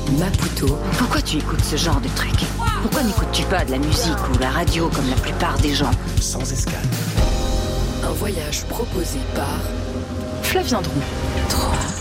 Maputo. Pourquoi tu écoutes ce genre de truc? Pourquoi n'écoutes-tu pas de la musique ou la radio comme la plupart des gens? Sans escale. Un voyage proposé par Flavien Drou. 3.